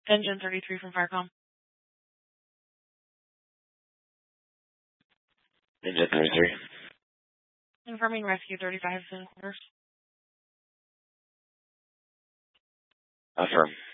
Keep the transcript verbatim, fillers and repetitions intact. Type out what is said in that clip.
Engine thirty-three from Firecom. Engine thirty-three. Confirming rescue thirty-five in quarters. Affirm.